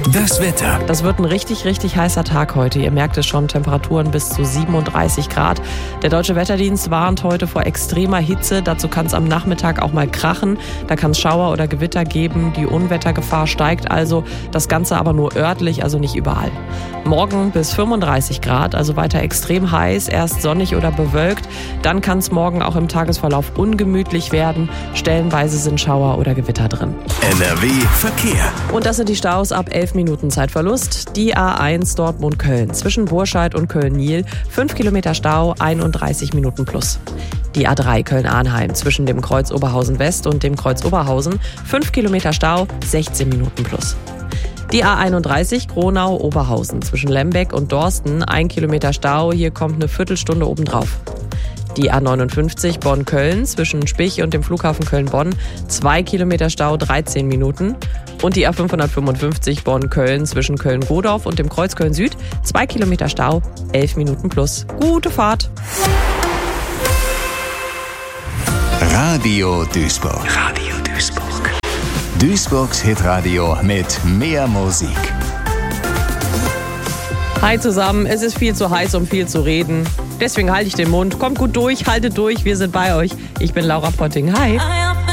Das Wetter. Das wird ein richtig, richtig heißer Tag heute. Ihr merkt es schon, Temperaturen bis zu 37 Grad. Der Deutsche Wetterdienst warnt heute vor extremer Hitze. Dazu kann es am Nachmittag auch mal krachen. Da kann es Schauer oder Gewitter geben. Die Unwettergefahr steigt also. Das Ganze aber nur örtlich, also nicht überall. Morgen bis 35 Grad, also weiter extrem heiß. Erst sonnig oder bewölkt. Dann kann es morgen auch im Tagesverlauf ungemütlich werden. Stellenweise sind Schauer oder Gewitter drin. NRW Verkehr. Und das sind die Staus ab 11 Minuten Zeitverlust. Die A1 Dortmund-Köln zwischen Burscheid und Köln-Niel 5 Kilometer Stau, 31 Minuten plus. Die A3 Köln-Arnheim zwischen dem Kreuz Oberhausen-West und dem Kreuz Oberhausen 5 Kilometer Stau, 16 Minuten plus. Die A31 Gronau-Oberhausen zwischen Lembeck und Dorsten 1 Kilometer Stau, hier kommt eine Viertelstunde obendrauf. Die A59 Bonn-Köln zwischen Spich und dem Flughafen Köln-Bonn 2 Kilometer Stau, 13 Minuten. Und die A555 Bonn-Köln zwischen Köln-Godorf und dem Kreuz Köln-Süd 2 Kilometer Stau, 11 Minuten plus. Gute Fahrt! Radio Duisburg. Radio Duisburg. Duisburgs Hitradio mit mehr Musik. Hi zusammen, es ist viel zu heiß, um viel zu reden. Deswegen halte ich den Mund. Kommt gut durch, haltet durch, wir sind bei euch. Ich bin Laura Potting. Hi.